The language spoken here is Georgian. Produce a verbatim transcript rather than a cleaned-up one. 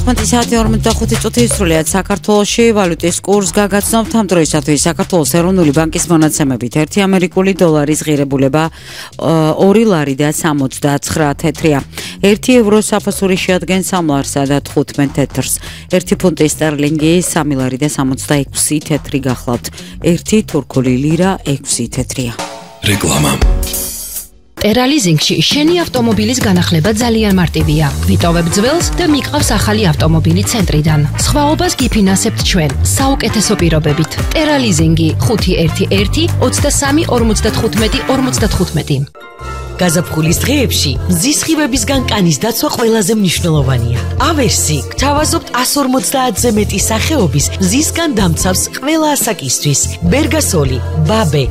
ათი ორმოცდახუთი წუთი ისრულიათ საქართველოში ვალუტის კურს გაგაცნობთ ამ დროისათვის საქართველოს ეროვნული ბანკის მონაცემებით ერთი ამერიკული დოლარის ღირებულება ორი ლარი და სამოცდაცხრა თეთრია. ერთი ევრო საფასური შეადგენს სამ ლარსა და თხუთმეტ თეთრს. ერთი ფუნტი სტერლინგი სამი ლარი და სამოცდაექვსი თეთრი გახლავთ. ერთი თურქული ლირა ექვსი თეთრია. რეკლამა. ტერალიზინგში შენი ავტომობილის განახლება ძალიან მარტივია. ვიტოვებ ძველს და მიყავს ახალი ავტომობილი ცენტრიდან. სხვაობას გიფინანსებთ ჩვენ საუკეთესო პირობებით. ტერალიზინგი ხუთი ერთი ერთი ოცდასამი ორმოცდათხუთმეტი ორმოცდათხუთმეტი. გაზაფხულის დღეებში მზის სხივებისგან კანის დაცვა ყველაზე მნიშვნელოვანია. ავერსი გთავაზობთ ასი ორმოცდაათზე მეტი სახეობის მზისგან დამცავს ყველა ასაკისთვის. ბერგასოლი, ბაბე,